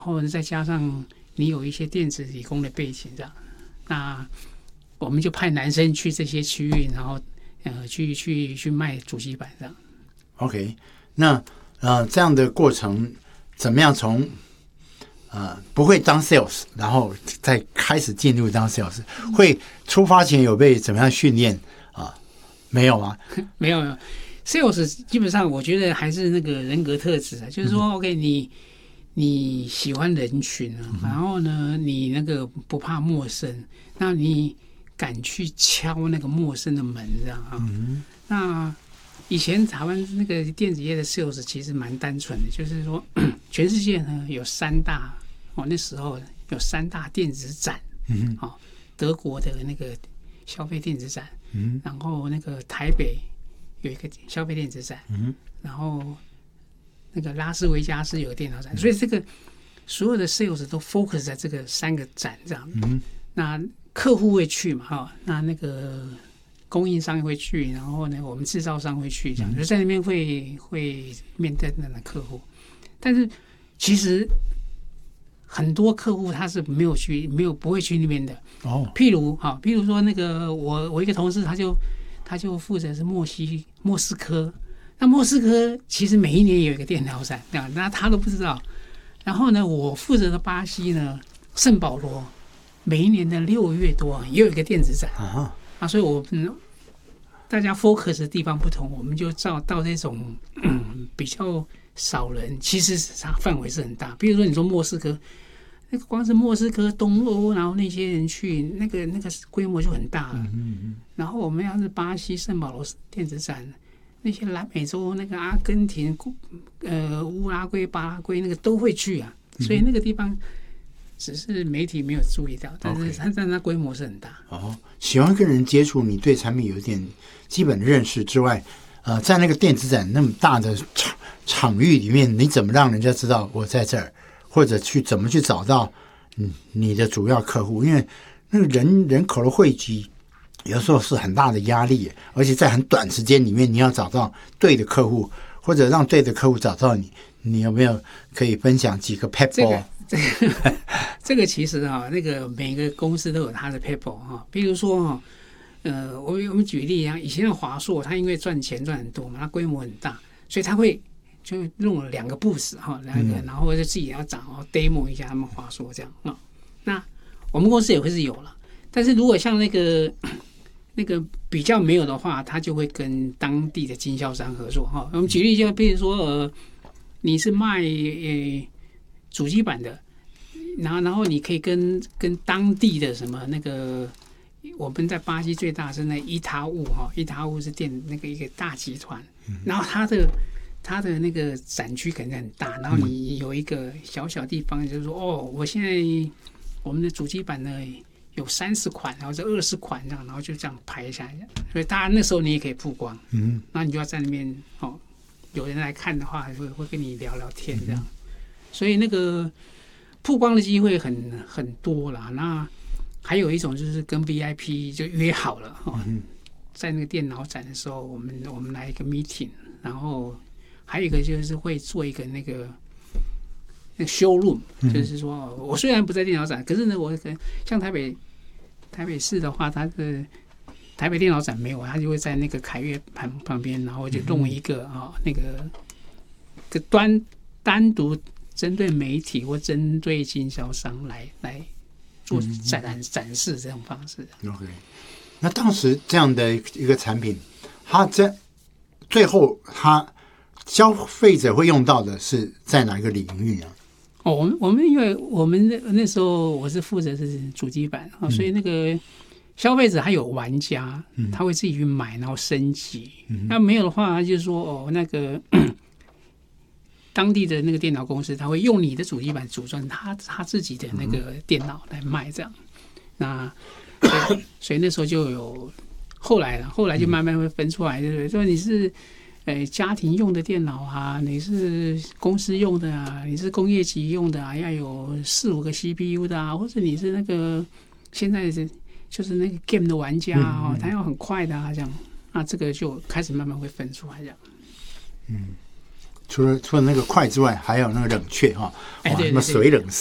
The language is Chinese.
或者再加上你有一些电子理工的背景这样，那我们就派男生去这些区域，然后去卖主机板这样。 OK， 那这样的过程怎么样从不会当 sales， 然后再开始进入当 sales， 会出发前有被怎么样训练啊？没有吗？ 没有。sales 基本上我觉得还是那个人格特质啊，就是说 OK 你喜欢人群啊，然后呢你那个不怕陌生，那你敢去敲那个陌生的门这样啊。那以前台湾那个电子业的 sales 其实蛮单纯的，就是说全世界呢有3大那时候有3大电子展，德国的那个消费电子展，然后那个台北有一个消费电子展，然后那个拉斯维加斯有个电脑展，所以这个所有的 sales 都 focus 在这个3个展这样。那客户会去嘛，那个供应商会去，然后呢我们制造商会去，这样就在那边会面对那个客户。但是其实很多客户他是不会去那边的。譬如说那个我一个同事他就负责是莫斯科，那莫斯科其实每一年有一个电脑展，那他都不知道。然后呢，我负责的巴西呢，圣保罗每一年的6月多也有一个电子展所以我们大家 focus 的地方不同，我们就到这种比较少人，其实它范围是很大。比如说你说莫斯科，那个光是莫斯科、东欧，然后那些人去，那个规模就很大了。然后我们要是巴西圣保罗电子展，那些南美洲那个阿根廷、乌拉圭、巴拉圭那个都会去啊，所以那个地方只是媒体没有注意到，但是它规模是很大。 喜欢跟人接触，你对产品有一点基本的认识之外，在那个电子展那么大的场域里面，你怎么让人家知道我在这儿，或者怎么去找到你的主要客户？因为那个人口的汇集有时候是很大的压力，而且在很短时间里面你要找到对的客户，或者让对的客户找到你。你有没有可以分享几个 pebble？ 这个其实那个每个公司都有它的 pebble 比如说我们举例以前的华硕，它因为赚钱赚很多嘛，它规模很大，所以它会就弄了2个 booth 然后就自己要找demo 一下他们华硕这样那我们公司也会是有了，但是如果像那个比较没有的话，他就会跟当地的经销商合作我们举例就比如说你是卖主机板的，然后你可以跟当地的什么那个我们在巴西最大是那伊塔乌伊塔乌是那个一个大集团，然后它的那个展区可能很大，然后你有一个小地方，就是说我现在我们的主机板呢有30款，然后是20款这样，然后就这样排下来，所以大家那时候你也可以曝光，那你就要在那边有人来看的话，会跟你聊聊天这样，所以那个曝光的机会很多啦。那还有一种就是跟 VIP 就约好了在那个电脑展的时候，我们来一个 meeting， 然后还有一个就是会做一个那个 showroom， 就是说我虽然不在电脑展，可是呢，我像台北市的话，它的台北电脑展没有，它就会在那个凯悦旁边，然后就弄一个那个单独针对媒体或针对经销商来做展示这种方式。 OK， 那当时这样的一个产品，它在最后它消费者会用到的是在哪一个领域呢？ 我们因为我们那时候我是负责是主机板所以那个消费者还有玩家，他会自己去买然后升级。那没有的话，就是说那个当地的那个电脑公司，他会用你的主机板组装他自己的那个电脑来卖这样。那所以那时候就有后来就慢慢会分出来，对不对？说你是家庭用的电脑啊，你是公司用的啊，你是工业级用的啊，要有4-5个 CPU 的啊，或者你是那个现在就是那个 game 的玩家他要很快的啊，这样，那这个就开始慢慢会分出来这样。 除了那个快之外，还有那个冷却哈，哇， 哎对对对什么水冷